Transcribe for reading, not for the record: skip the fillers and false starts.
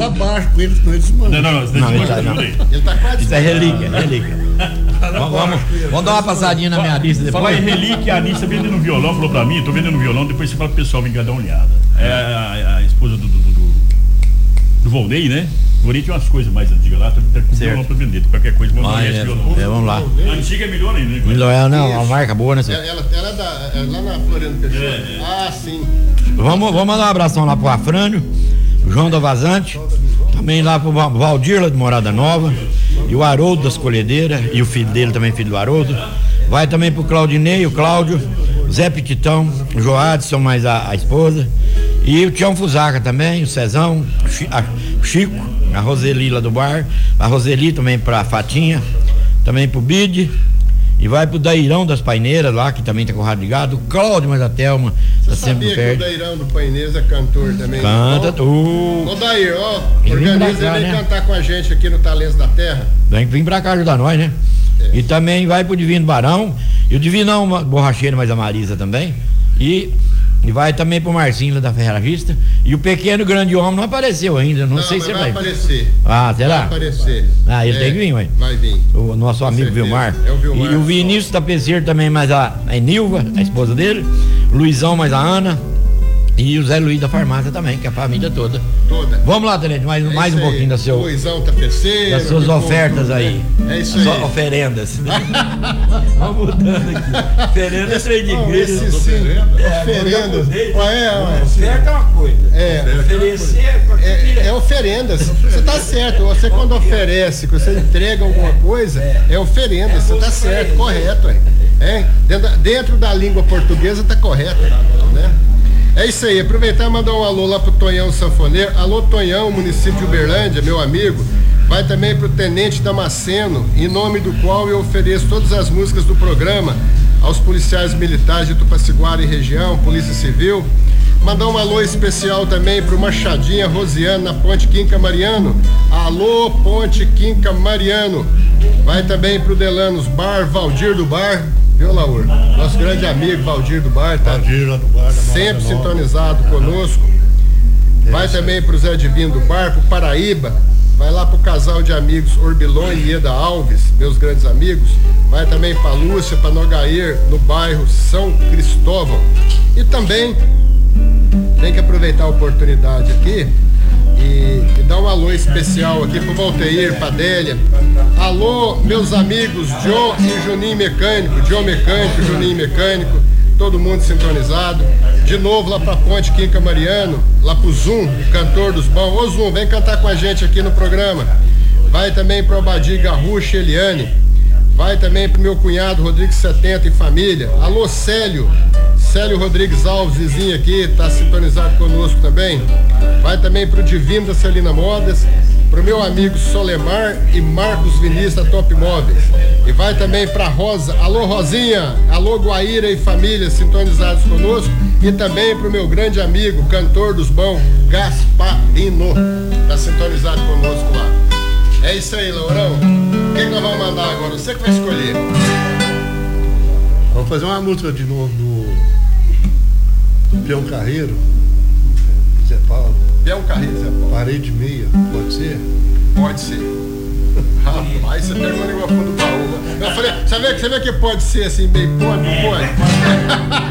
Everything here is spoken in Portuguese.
pra baixo com eles, não eles mandam. Não, ele tá quase. Isso é relíquia. Vamos dar uma passadinha na minha lista depois. Fala em relíquia, a Anissa vendendo violão, falou pra mim, tô vendendo violão, depois você fala pro pessoal vir cá dar uma olhada. É a esposa do Volney, né? O Volney tinha umas coisas mais antigas lá, tá com violão pra vender, qualquer coisa, vamos lá. A antiga é melhor ainda, né? Melhor, não, uma marca boa, né, senhor? Ela é lá na Floriano Peixoto. Ah, sim. Vamos mandar um abração lá pro Afrânio, o João da Vazante, também lá pro Valdir, lá de Morada Nova, e o Haroldo das Colhedeiras, e o filho dele também, filho do Haroldo. Vai também pro Claudinei, o Cláudio, o Zé Petitão, o Joadson, mais a esposa, e o Tião Fusaca também, o Cezão, o Chico, a Roseli lá do bar, a Roseli também pra Fatinha, também pro Bide, e vai pro Dairão das Paineiras lá, que também tá com o rádio ligado, o Cláudio, mais a Thelma, você tá sempre perto. Que o Dairão do Paineiras é cantor também? Canta tudo. Ô Dair, organiza ele cantar com a gente aqui no Talentos da Terra. Vem pra cá ajudar nós, né? E também vai pro Divino Barão, e o Divinão Borracheiro, mais a Marisa também, e vai também pro Marcinho lá da Ferragista, e o pequeno grande homem não apareceu ainda, não sei se vai aparecer. Ah, será? Vai aparecer. Ele tem que vir, ué. Vai vir. O nosso amigo Vilmar. É o Vilmar. E o Vinícius Tapeceiro também, mais a Nilva, a esposa dele, Luizão, mais a Ana, e o Zé Luiz da farmácia também, que é a família toda. Vamos lá, Tenente, mais um pouquinho da seu, Luizão Tapeceiro, das suas ofertas aí. É isso aí. Oferendas. Vamos mudando aqui. Oferendas, trem de igreja. Oferendas. Oferta é uma coisa. Oferecer é oferendas. Você tá certo. Você quando oferece, que você entrega alguma coisa, é oferenda. Você tá certo, correto. Dentro da língua portuguesa tá correto, né? É isso aí, aproveitar e mandar um alô lá pro Tonhão Sanfoneiro. Alô Tonhão, município de Uberlândia, meu amigo. Vai também pro Tenente Damasceno, em nome do qual eu ofereço todas as músicas do programa aos policiais militares de Tupaciguara e região, Polícia Civil. Mandar um alô especial também pro Machadinha Rosiano, na Ponte Quinca Mariano. Alô, Ponte Quinca Mariano. Vai também pro Delanos Bar, Valdir do Bar. Viu, Laur? Nosso grande amigo Valdir do Bar, tá? Valdir lá do Bar, sempre sintonizado conosco. Vai também pro Zé Divino do Bar, pro Paraíba. Vai lá pro casal de amigos Orbilon e Ieda Alves, meus grandes amigos. Vai também pra Lúcia, pra Nogair, no bairro São Cristóvão. E também tem que aproveitar a oportunidade aqui e dar um alô especial aqui pro Valteir, pra Délia. Alô, meus amigos Joe e Juninho Mecânico, Juninho Mecânico, todo mundo sintonizado. De novo lá pra Ponte Quinca Mariano, lá pro Zoom, cantor dos bons. Ô Zoom, vem cantar com a gente aqui no programa. Vai também pro Abadi Garrucha Eliane. Vai também pro meu cunhado Rodrigues 70 e família. Alô, Célio Rodrigues Alves, vizinho aqui, tá sintonizado conosco também. Vai também pro Divino da Celina Modas, pro meu amigo Solemar e Marcos Vinícius da Top Móveis. E vai também pra Rosa, alô Rosinha, alô Guaíra e família, sintonizados conosco. E também pro meu grande amigo, cantor dos bons, Gasparino, tá sintonizado conosco lá. É isso aí, Laurão. O que nós vamos mandar agora? Você que vai escolher. Vamos fazer uma música de novo do Peão Carreiro, Zé Paulo. Peão Carreiro, Zé Paulo. Parede meia, pode ser? Pode ser. Rapaz, você pegou o negócio do baú. Eu falei, você vê que pode ser assim, meio pode, não pode?